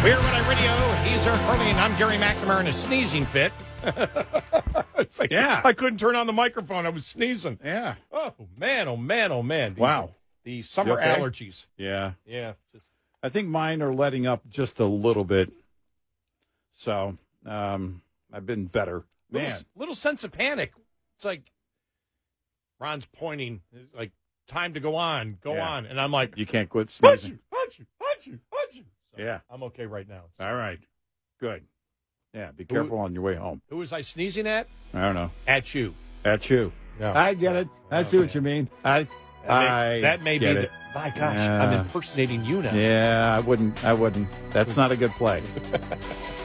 We're What Radio. He's Eric Harley, and I'm Gary McNamara in a sneezing fit. It's like, Yeah. I couldn't turn on the microphone. I was sneezing. Yeah. Oh, man, oh, man, oh, man. Wow. The summer You okay? allergies. Yeah. Yeah. Just, I think mine are letting up just a little bit. So, I've been better. Man. little sense of panic. It's like Ron's pointing, like, time to go on, go Yeah. on. And I'm like, You can't quit Hutch sneezing. you. So Yeah. I'm okay right now. All right. Good. Yeah, be careful on your way home. Who was I sneezing at? I don't know. At you. At you. No. I get it. I see what you mean. I That may be get the, it. my gosh, Yeah. I'm impersonating you now. Yeah, I wouldn't. That's not a good play.